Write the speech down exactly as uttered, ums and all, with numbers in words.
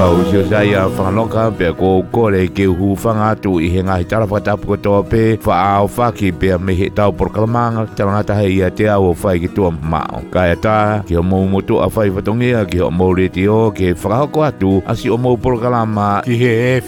au sio saya whakanoka pia ko kore ke hu whanga tu i he ngahi tala whakatapu katoa pe wha au whaki pia me he tau porkalamanga tarangata hei ia te au whai ki tua mao. Kaya ta ki o mou motu a whai whatongia ki o mou reti o ke whakahoko atu asi o mou porkalama ki he